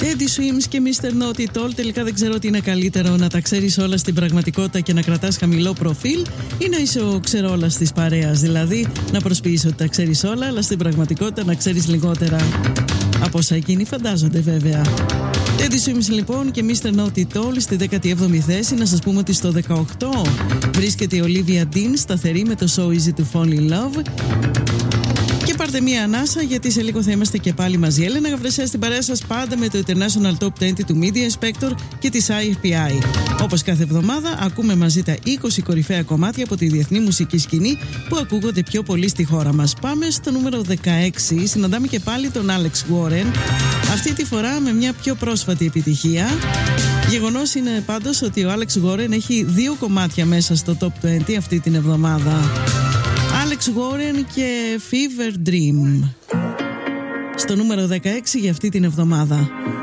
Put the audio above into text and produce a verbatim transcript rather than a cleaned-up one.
Teddy Swims και μίστερ Naughty Doll. Τελικά δεν ξέρω τι είναι καλύτερο, να τα ξέρεις όλα στην πραγματικότητα και να κρατάς χαμηλό προφίλ, ή να είσαι ο ξερόλας της παρέας. Δηλαδή να προσποιείς ότι τα ξέρεις όλα, αλλά στην πραγματικότητα να ξέρεις λιγότερα από όσα εκείνοι φαντάζονται, βέβαια. Teddy Swims λοιπόν και μίστερ Naughty Doll στη δέκατη έβδομη θέση. Να σας πούμε ότι στο δεκαοκτώ βρίσκεται η Olivia Dean, σταθερή με το So Easy to Fall in Love. Και πάρτε μία ανάσα, γιατί σε λίγο θα είμαστε και πάλι μαζί. Έλενα Γαβρεσέα στην παρέα σας, πάντα με το International Top είκοσι του Media Inspector και της άι εφ πι άι. Όπως κάθε εβδομάδα, ακούμε μαζί τα είκοσι κορυφαία κομμάτια από τη διεθνή μουσική σκηνή που ακούγονται πιο πολύ στη χώρα μας. Πάμε στο νούμερο δεκαέξι. Συναντάμε και πάλι τον Alex Warren. Αυτή τη φορά με μια πιο πρόσφατη επιτυχία. Γεγονός είναι πάντως ότι ο Alex Warren έχει δύο κομμάτια μέσα στο Top είκοσι αυτή την εβδομάδα. Alex Warren και Fever Dream στο νούμερο δεκαέξι για αυτή την εβδομάδα.